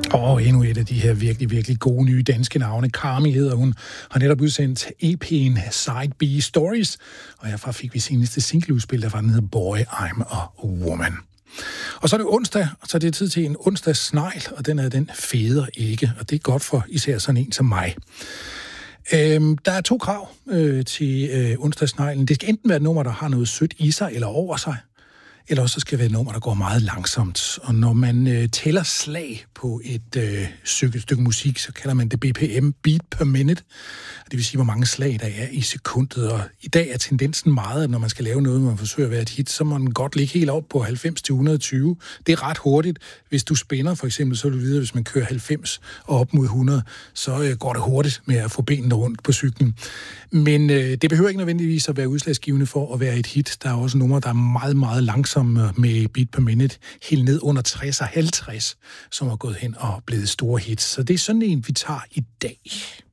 Og endnu et af de her virkelig, virkelig gode nye danske navne. Carmi hedder hun, har netop udsendt EP'en Side B Stories, og herfra fik vi seneste singleudspil, der var den hedder Boy, I'm a Woman. Og så er det onsdag, og så er det tid til en onsdagssnegl, og den feder ikke, og det er godt for især sådan en som mig. Der er 2 krav til onsdagssneglen. Det skal enten være et nummer, der har noget sødt i sig eller over sig, eller også skal det være et nummer, der går meget langsomt. Og når man tæller slag på et stykke musik, så kalder man det BPM, beat per minute. Det vil sige, hvor mange slag der er i sekundet. Og i dag er tendensen meget, at når man skal lave noget, man forsøger at være et hit, så må man godt ligge helt op på 90-120. Det er ret hurtigt. Hvis du spænder for eksempel, så vil du vide, at hvis man kører 90 og op mod 100, så går det hurtigt med at få benene rundt på cyklen. Men det behøver ikke nødvendigvis at være udslagsgivende for at være et hit. Der er også numre, der er meget, meget langsomme med beat per minute, helt ned under 60 og 50, som er gået hen og blevet store hits. Så det er sådan en, vi tager i dag.